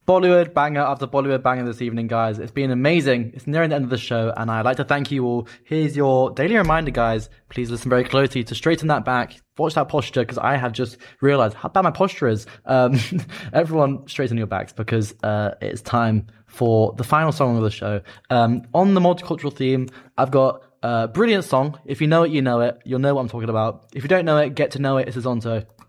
Bollywood banger after Bollywood banger this evening, guys. It's been amazing. It's nearing the end of the show, and I'd like to thank you all. Here's your daily reminder, guys. Please listen very closely to straighten that back. Watch that posture, because I have just realized how bad my posture is. Everyone, straighten your backs, because it's time for the final song of the show. On the multicultural theme, I've got a brilliant song. If you know it, you know it. You'll know what I'm talking about. If you don't know it, get to know it. It's Azonto.